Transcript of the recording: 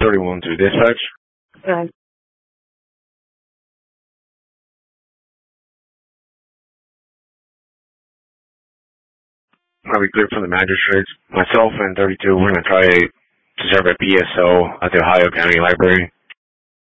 31 to dispatch. Okay. I'll be clear from the magistrates. Myself and 32, we're going to try to serve a PSO at the Ohio County Library.